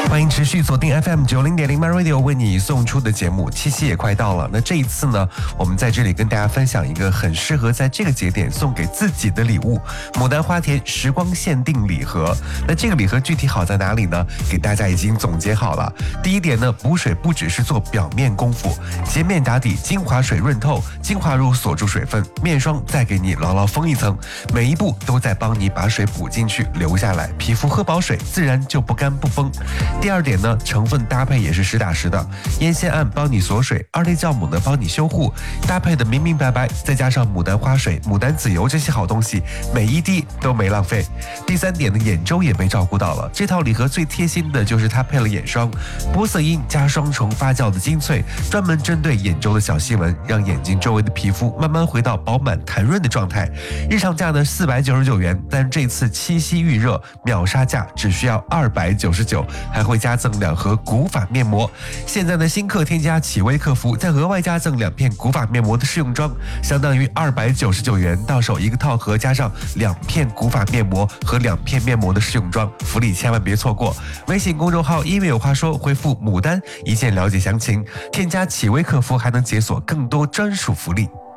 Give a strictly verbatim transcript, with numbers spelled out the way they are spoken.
欢迎持续锁定 F M 九零点零 My Radio 为你送出的节目，七夕也快到了。那这一次呢，我们在这里跟大家分享一个很适合在这个节点送给自己的礼物——牡丹花田时光限定礼盒。那这个礼盒具体好在哪里呢？给大家已经总结好了。第一点呢，补水不只是做表面功夫，洁面打底，精华水润透，精华乳锁住水分，面霜再给你牢牢封一层，每一步都在帮你把水补进去留下来，皮肤喝饱水自然就不干不崩。第二点呢，成分搭配也是实打实的，烟酰胺帮你锁水，二类酵母呢帮你修护，搭配的明明白白，再加上牡丹花水、牡丹籽油这些好东西，每一滴都没浪费。第三点呢，眼周也被照顾到了，这套礼盒最贴心的就是它配了眼霜，玻色因加双重发酵的精粹，专门针对眼周的小细纹，让眼睛周围的皮肤慢慢回到饱满弹润的状态。日常价呢四百九十九元，但这次七夕预热秒杀价只需要二百九十九，还会加赠两盒古法面膜。现在呢，新客添加企微客服，再额外加赠两片古法面膜的试用装，相当于二百九十九元到手一个套盒，加上两片古法面膜和两片面膜的试用装，福利千万别错过。微信公众号音乐有话说，回复牡丹一键了解详情，添加企微客服还能解锁更多专属福利。